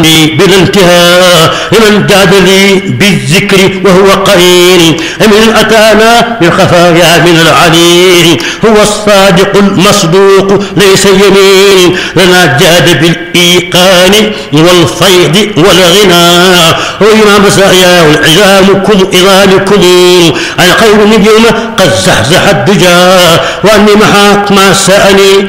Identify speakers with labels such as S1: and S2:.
S1: بلا انتهاء لمن جاد لي بالذكر وهو قرين من أتانا بالخفايا من العليل هو الصادق المصدوق ليس يمين لنا جاد بالإيقان والفيض والغنى وإمام مساياه العظامكم عظامكم الخير اليوم قد زحزح الدجى وأني محاك ما سأني